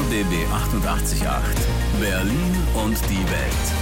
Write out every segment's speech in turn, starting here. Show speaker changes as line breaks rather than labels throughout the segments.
RBB 88.8 Berlin und die Welt.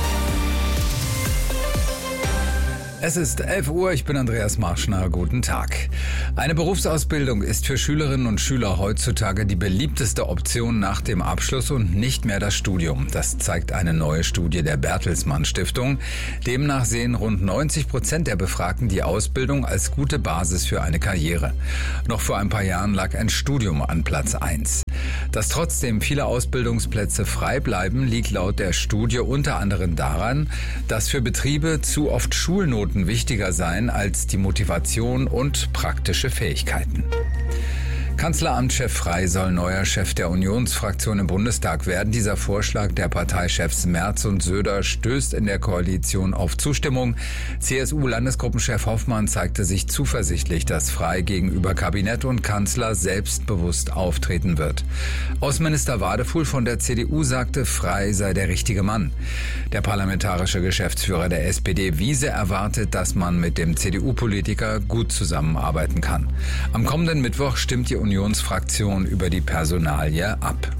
Es ist 11 Uhr, ich bin Andreas Marschner, guten Tag. Eine Berufsausbildung ist für Schülerinnen und Schüler heutzutage die beliebteste Option nach dem Abschluss und nicht mehr das Studium. Das zeigt eine neue Studie der Bertelsmann Stiftung. Demnach sehen rund 90% der Befragten die Ausbildung als gute Basis für eine Karriere. Noch vor ein paar Jahren lag ein Studium an Platz 1. Dass trotzdem viele Ausbildungsplätze frei bleiben, liegt laut der Studie unter anderem daran, dass für Betriebe zu oft Schulnoten wichtiger seien als die Motivation und praktische Fähigkeiten. Kanzleramtschef Frey soll neuer Chef der Unionsfraktion im Bundestag werden. Dieser Vorschlag der Parteichefs Merz und Söder stößt in der Koalition auf Zustimmung. CSU-Landesgruppenchef Hoffmann zeigte sich zuversichtlich, dass Frey gegenüber Kabinett und Kanzler selbstbewusst auftreten wird. Außenminister Wadefuhl von der CDU sagte, Frey sei der richtige Mann. Der parlamentarische Geschäftsführer der SPD Wiese erwartet, dass man mit dem CDU-Politiker gut zusammenarbeiten kann. Am kommenden Mittwoch stimmt die Unionsfraktion über die Personalie ab.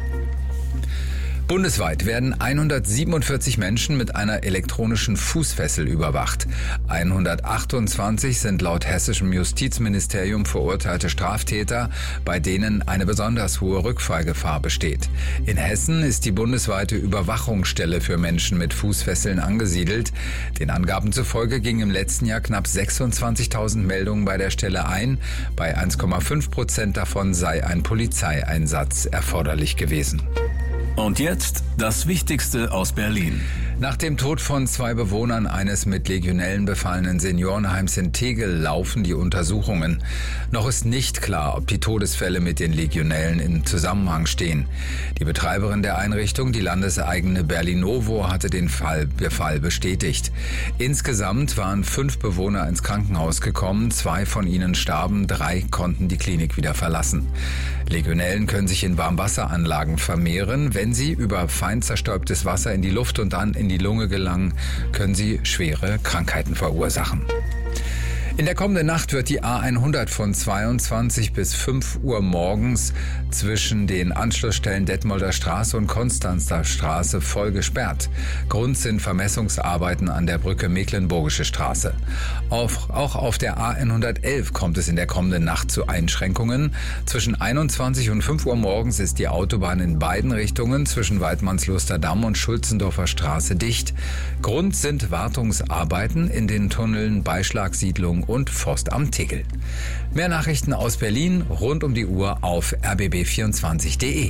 Bundesweit werden 147 Menschen mit einer elektronischen Fußfessel überwacht. 128 sind laut hessischem Justizministerium verurteilte Straftäter, bei denen eine besonders hohe Rückfallgefahr besteht. In Hessen ist die bundesweite Überwachungsstelle für Menschen mit Fußfesseln angesiedelt. Den Angaben zufolge gingen im letzten Jahr knapp 26.000 Meldungen bei der Stelle ein. Bei 1,5% davon sei ein Polizeieinsatz erforderlich gewesen.
Und jetzt das Wichtigste aus Berlin.
Nach dem Tod von 2 Bewohnern eines mit Legionellen befallenen Seniorenheims in Tegel laufen die Untersuchungen. Noch ist nicht klar, ob die Todesfälle mit den Legionellen in Zusammenhang stehen. Die Betreiberin der Einrichtung, die landeseigene Berlinovo, hatte den Befall bestätigt. Insgesamt waren 5 Bewohner ins Krankenhaus gekommen, 2 von ihnen starben, 3 konnten die Klinik wieder verlassen. Legionellen können sich in Warmwasseranlagen vermehren. Wenn sie über fein zerstäubtes Wasser in die Luft und dann in die Lunge gelangen, können sie schwere Krankheiten verursachen. In der kommenden Nacht wird die A100 von 22 bis 5 Uhr morgens zwischen den Anschlussstellen Detmolder Straße und Konstanzer Straße voll gesperrt. Grund sind Vermessungsarbeiten an der Brücke Mecklenburgische Straße. Auch auf der A111 kommt es in der kommenden Nacht zu Einschränkungen. Zwischen 21 und 5 Uhr morgens ist die Autobahn in beiden Richtungen zwischen Waidmannsluster Damm und Schulzendorfer Straße dicht. Grund sind Wartungsarbeiten in den Tunneln Beischlagsiedlung und Forstamt Tegel. Mehr Nachrichten aus Berlin rund um die Uhr auf rbb24.de.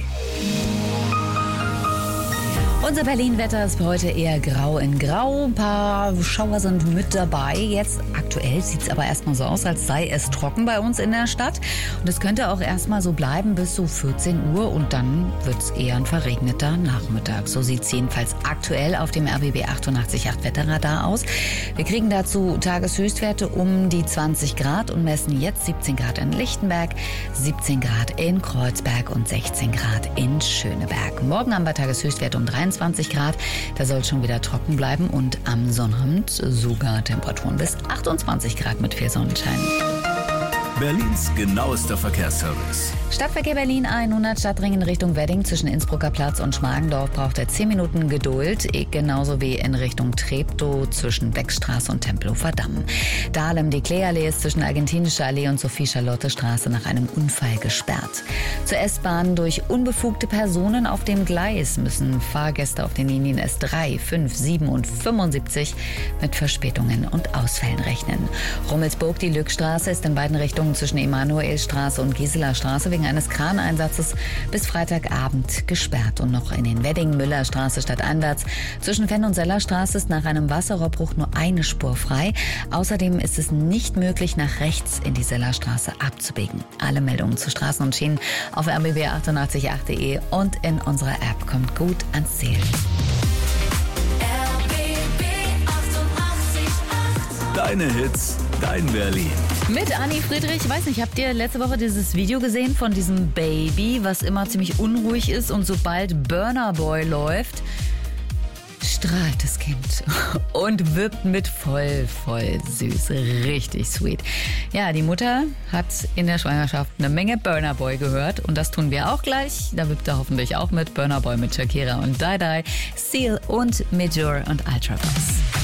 Unser Berlin-Wetter ist heute eher grau in grau. Ein paar Schauer sind mit dabei. Jetzt aktuell sieht es aber erstmal so aus, als sei es trocken bei uns in der Stadt. Und es könnte auch erstmal so bleiben bis so 14 Uhr und dann wird es eher ein verregneter Nachmittag. So sieht es jedenfalls aktuell auf dem RBB 88.8 Wetterradar aus. Wir kriegen dazu Tageshöchstwerte um die 20 Grad und messen jetzt 17 Grad in Lichtenberg, 17 Grad in Kreuzberg und 16 Grad in Schöneberg. Morgen haben wir Tageshöchstwerte um 23 Grad. Da soll es schon wieder trocken bleiben und am Sonnabend sogar Temperaturen bis 28 Grad mit viel Sonnenschein.
Berlins genauester Verkehrsservice.
Stadtverkehr Berlin 100 Stadtring in Richtung Wedding zwischen Innsbrucker Platz und Schmargendorf braucht er 10 Minuten Geduld, genauso wie in Richtung Treptow zwischen Beckstraße und Tempelhofer Damm. Dahlem die Kleeallee ist zwischen Argentinische Allee und Sophie-Charlotte-Straße nach einem Unfall gesperrt. Zur S-Bahn durch unbefugte Personen auf dem Gleis müssen Fahrgäste auf den Linien S3, 5, 7 und 75 mit Verspätungen und Ausfällen rechnen. Rummelsburg, die Lückstraße ist in beiden Richtungen zwischen Emanuelstraße und Gisela Straße wegen eines Kraneinsatzes bis Freitagabend gesperrt. Und noch in den Wedding-Müller-Straße stadteinwärts zwischen Fenn- und Sellerstraße ist nach einem Wasserrohrbruch nur eine Spur frei. Außerdem ist es nicht möglich, nach rechts in die Sellerstraße abzubiegen. Alle Meldungen zu Straßen und Schienen auf rbb888.de und in unserer App. Kommt gut ans Ziel.
Deine Hits, dein Berlin.
Mit Anni Friedrich, ich weiß nicht, habt ihr letzte Woche dieses Video gesehen von diesem Baby, was immer ziemlich unruhig ist und sobald Burna Boy läuft, strahlt das Kind und wirbt mit voll süß. Richtig sweet. Ja, die Mutter hat in der Schwangerschaft eine Menge Burna Boy gehört und das tun wir auch gleich. Da wirbt er hoffentlich auch mit Burna Boy, mit Shakira und Dai Dai, Seal und Major und Ultra Bass.